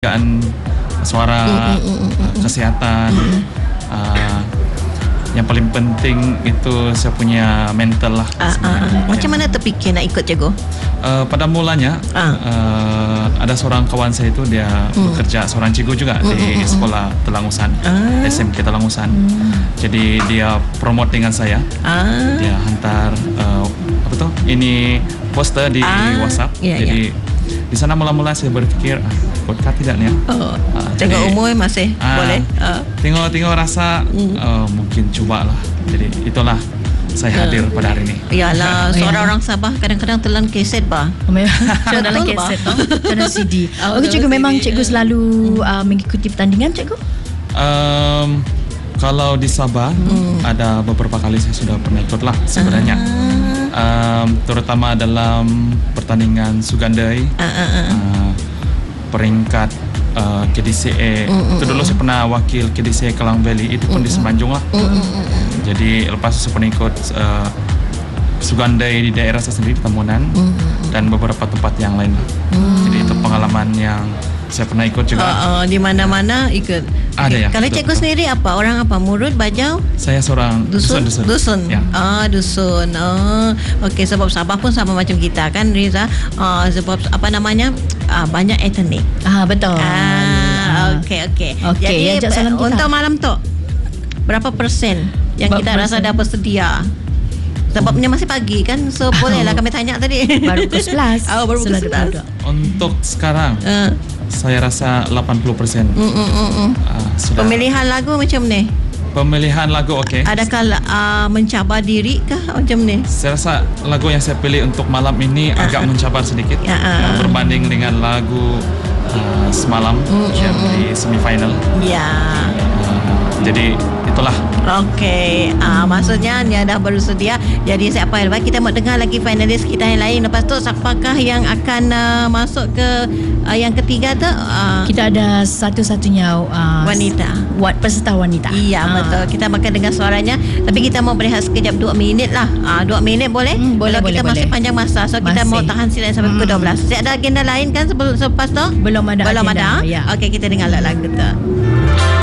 penjagaan suara, kesehatan. Yang paling penting itu saya punya mental lah. Macam mana terfikir nak ikut cikgu? Pada mulanya ada seorang kawan saya itu dia bekerja seorang cikgu juga di sekolah Telangusan, SMK Telangusan. Jadi dia promote dengan saya. Dia hantar ini poster di WhatsApp. Jadi di sana mula-mula saya berfikir kotkah tidak ni? Tengok umur masih boleh. Tengok rasa mungkin cubalah. Jadi itulah saya hadir pada hari ini. Yalah, seorang orang Sabah kadang-kadang telan kaset bah. Dalam kaset dalam CD. Okey cikgu, memang cikgu selalu mengikuti pertandingan cikgu? Kalau di Sabah ada beberapa kali saya sudah pernah ikut lah sebenarnya. Terutama dalam pertandingan Sugandai, peringkat KDCA. Itu dulu saya pernah wakil KDCA Klang Valley, itu pun di Semenanjung lah. Jadi lepas itu saya pernah ikut Sugandai di daerah saya sendiri di Tamunan dan beberapa tempat yang lain lah. Jadi itu pengalaman yang saya pernah ikut juga. Di mana-mana ikut. Ada ya. Kalau cikgu sendiri apa? Orang apa? Murud, Bajau? Saya seorang dusun. Ya. Dusun. Okey, sebab Sabah pun sama macam kita kan, Riza. Sebab banyak etnik. Betul. Okey. Jadi untuk malam tu berapa persen yang kita rasa dah bersedia? Sebabnya masih pagi kan, so bolehlah kami tanya tadi. Baru pukul 11. Baru pukul 11. Untuk sekarang saya rasa 80%. Pemilihan lagu macam ni? Pemilihan lagu okey. Adakah mencabar diri kah macam ni? Saya rasa lagu yang saya pilih untuk malam ini agak mencabar sedikit berbanding dengan lagu semalam yang di semifinal. Jadi itulah. Okey, maksudnya dia dah bersedia. Jadi siapa yang kita mau dengar lagi finalis kita yang lain. Lepas tu siapakah yang akan masuk ke yang ketiga tu? Kita ada satu-satunya wanita. Peserta wanita. Iya, betul. Kita makan dengar suaranya. Tapi kita mau berehat sekejap 2 minit lah. 2 minit boleh? Boleh. Kita masih panjang masa. So kita mau tahan silat sampai pukul 12. Ada agenda lain kan selepas tu? Belum ada. Ya. Okey, kita dengar lagu tu.